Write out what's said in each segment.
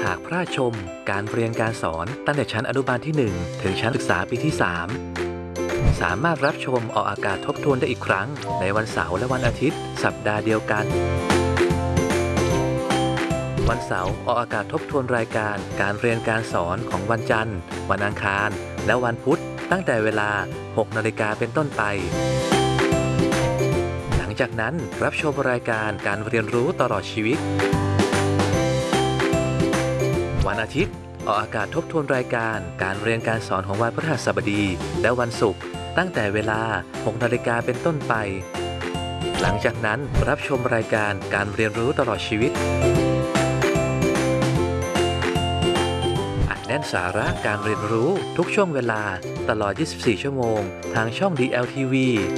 ากพระราชชมการเรียนการสอนตั้งแต่ชั้นอนุบาลที่ 1 ถึงชั้นศึกษาปีที่ 3 สามารถรับชมออกอากาศทบทวนได้อีกครั้งในวันเสาร์และวันอาทิตย์สัปดาห์เดียวกันวันเสาร์ออกอากาศทบทวนรายการการเรียนการสอนของวันจันทร์วันอังคารและวันพุธตั้งแต่เวลา 6 นาฬิกาเป็นต้นไปหลังจากนั้นรับชมรายการการเรียนรู้ตลอดชีวิตวันอาทิตย์ออกอากาศทบทวนรายการการเรียนการสอนของวันพฤหัสบดีและวันศุกร์ตั้งแต่เวลา 6 นาฬิกาเป็นต้นไปหลังจากนั้นรับชมรายการการเรียนรู้ตลอดชีวิตอัดแน่นสาระการเรียนรู้ทุกช่วงเวลาตลอด 24 ชั่วโมงทางช่อง DLTV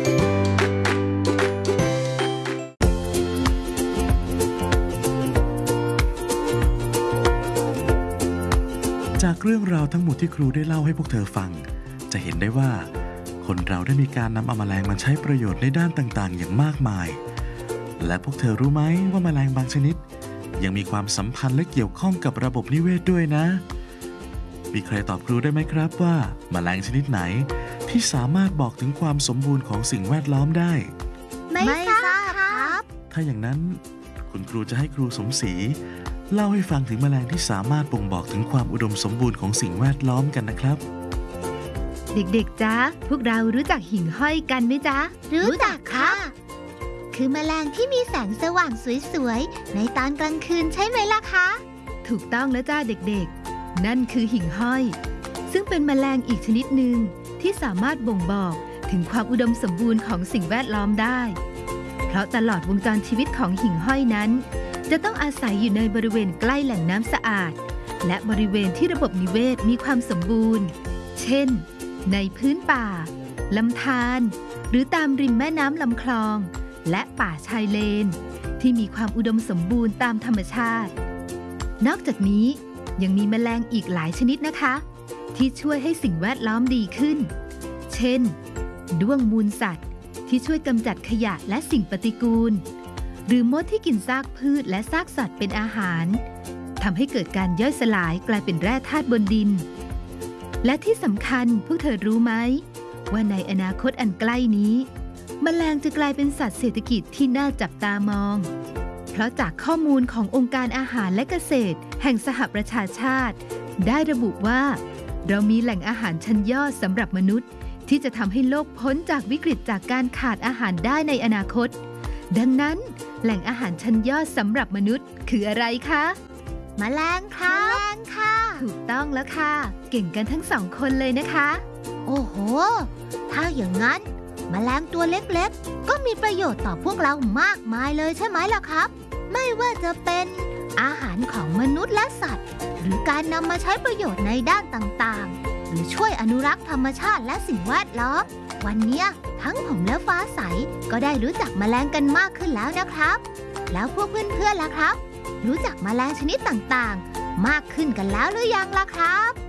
จากเรื่องราวทั้งหมดที่ครูได้เล่าให้พวกเธอฟังจะเห็นได้ว่าคนเราได้มีการนำเอาแมลงมาใช้ประโยชน์ในด้านต่างๆอย่างมากมายและพวกเธอรู้ไหมว่าแมลงบางชนิดยังมีความสัมพันธ์และเกี่ยวข้องกับระบบนิเวศด้วยนะมีใครตอบครูได้ไหมครับว่าแมลงชนิดไหนที่สามารถบอกถึงความสมบูรณ์ของสิ่งแวดล้อมได้ไม่ทราบครับถ้าอย่างนั้นคุณครูจะให้ครูสมศรีเล่าให้ฟังถึงแมลงที่สามารถบ่งบอกถึงความอุดมสมบูรณ์ของสิ่งแวดล้อมกันนะครับเด็กๆจ๊ะพวกเรารู้จักหิ่งห้อยกันไหมจ๊ะรู้จักค่ะคือแมลงที่มีแสงสว่างสวยๆในตอนกลางคืนใช่ไหมล่ะคะถูกต้องแล้วจ้าเด็กๆนั่นคือหิ่งห้อยซึ่งเป็นแมลงอีกชนิดหนึ่งที่สามารถบ่งบอกถึงความอุดมสมบูรณ์ของสิ่งแวดล้อมได้เพราะตลอดวงจรชีวิตของหิ่งห้อยนั้นจะต้องอาศัยอยู่ในบริเวณใกล้แหล่งน้ำสะอาดและบริเวณที่ระบบนิเวศมีความสมบูรณ์เช่นในพื้นป่าลำธารหรือตามริมแม่น้ำลำคลองและป่าชายเลนที่มีความอุดมสมบูรณ์ตามธรรมชาตินอกจากนี้ยังมีแมลงอีกหลายชนิดนะคะที่ช่วยให้สิ่งแวดล้อมดีขึ้นเช่นด้วงมูลสัตว์ที่ช่วยกำจัดขยะและสิ่งปฏิกูลหรือมดที่กินซากพืชและซากสัตว์เป็นอาหารทำให้เกิดการย่อยสลายกลายเป็นแร่ธาตุบนดินและที่สำคัญพวกเธอรู้ไหมว่าในอนาคตอันใกล้นี้แมลงจะกลายเป็นสัตว์เศรษฐกิจที่น่าจับตามองเพราะจากข้อมูลขององค์การอาหารและเกษตรแห่งสหประชาชาติได้ระบุว่าเรามีแหล่งอาหารชั้นยอดสำหรับมนุษย์ที่จะทำให้โลกพ้นจากวิกฤตจากการขาดอาหารได้ในอนาคตดังนั้นแหล่งอาหารชั้นยอดสำหรับมนุษย์คืออะไรคะแมลงค่ะถูกต้องแล้วค่ะเก่งกันทั้งสองคนเลยนะคะโอ้โหถ้าอย่างนั้นแมลงตัวเล็กๆก็มีประโยชน์ต่อพวกเรามากมายเลยใช่ไหมล่ะครับไม่ว่าจะเป็นอาหารของมนุษย์และสัตว์หรือการนำมาใช้ประโยชน์ในด้านต่างๆหรือช่วยอนุรักษ์ธรรมชาติและสิ่งแวดล้อมวันนี้ทั้งผมและฟ้าใสก็ได้รู้จักแมลงกันมากขึ้นแล้วนะครับแล้วพวกเพื่อนๆล่ะครับรู้จักแมลงชนิดต่างๆมากขึ้นกันแล้วหรือยังล่ะครับ